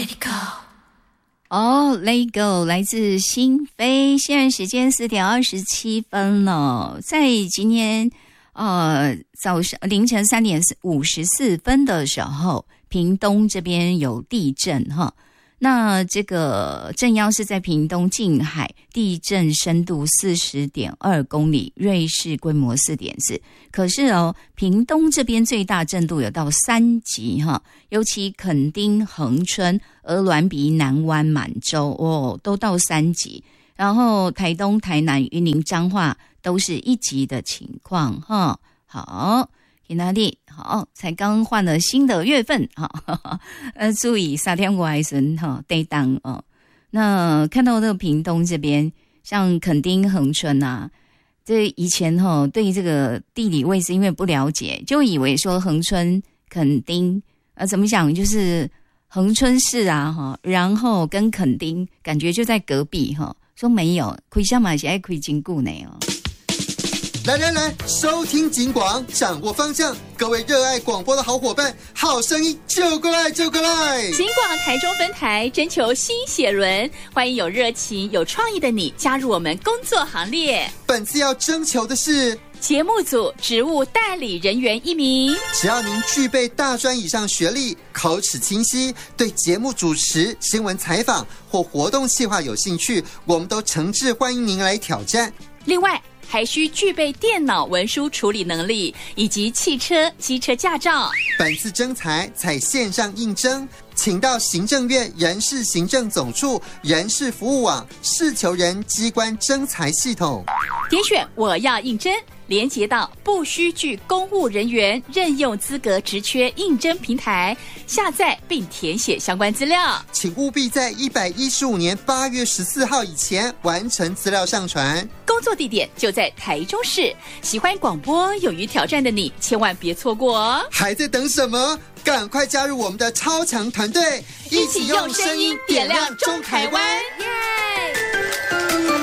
Let It Go 来自新飞，现在时间4点27分了。在今天早上凌晨3点54分的时候，屏东这边有地震哈。那这个震央是在屏东近海，地震深度40.2公里，瑞士规模4.4。可是屏东这边最大震度有到3级哈，尤其垦丁、恒春、鹅銮鼻、南湾、满洲都到3级。然后台东、台南、云林、彰化都是1级的情况哈。好。去哪里？好，才刚换了新的月份哈，注意3天过来时哈对当哦。那看到这个屏东这边，像垦丁、恒春啊，这以前对这个地理位置因为不了解，就以为说恒春、垦丁怎么讲就是恒春市啊哈，然后跟垦丁感觉就在隔壁哈，说没有，开下马是爱开真久呢哦。 来，收听警广，掌握方向。各位热爱广播的好伙伴，好声音就过来！警广台中分台征求新血轮，欢迎有热情、有创意的你加入我们工作行列。 本次要征求的是节目组职务代理人员1名， 只要您具备大专以上学历，口齿清晰，对节目主持、新闻采访或活动企划有兴趣，我们都诚挚欢迎您来挑战。 另外还需具备电脑文书处理能力以及汽车、机车驾照。 本次征才采线上应征，请到行政院人事行政总处人事服务网事求人机关征才系统， 点选我要应征，连结到不需具公务人员任用资格职缺应征平台，下载并填写相关资料。 请务必在115年8月14号以前完成资料上传。 工作地点就在台中市，喜欢广播、勇于挑战的你，千万别错过哦！ 还在等什么？赶快加入我们的超强团队， 一起用声音点亮中台湾！